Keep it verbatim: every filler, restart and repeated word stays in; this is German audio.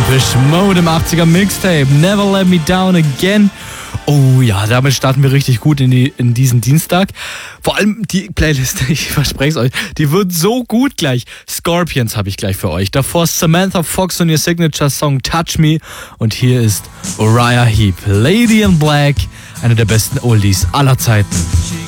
Depeche Mode im achtziger Mixtape, Never Let Me Down Again. Oh ja, damit starten wir richtig gut in, die, in diesen Dienstag. Vor allem die Playlist, ich verspreche es euch, die wird so gut gleich. Scorpions habe ich gleich für euch. Davor Samantha Fox und ihr Signature-Song Touch Me. Und hier ist Uriah Heep, Lady in Black, eine der besten Oldies aller Zeiten.